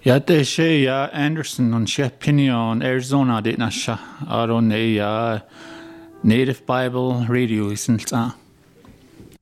Ja, det sé ja Anderson an sé Pinion, Arizona dit na se. Aron é Native Bible Radio is an